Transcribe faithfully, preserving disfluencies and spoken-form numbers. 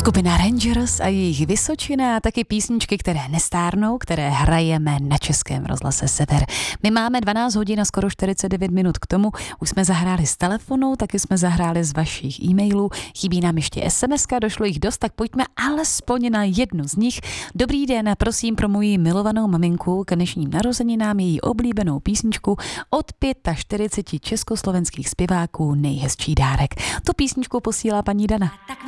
Skupina Rangers a jejich Vysočina a taky písničky, které nestárnou, které hrajeme na Českém rozhlase Sever. My máme dvanáct hodin a skoro čtyřicet devět minut k tomu. Už jsme zahráli z telefonu, taky jsme zahráli z vašich e-mailů. Chybí nám ještě es em eska, došlo jich dost, tak pojďme alespoň na jednu z nich. Dobrý den, prosím pro moji milovanou maminku k dnešním narozeninám její oblíbenou písničku od čtyřiceti pěti československých zpěváků Nejhezčí dárek. Tu písničku posílá paní Dana.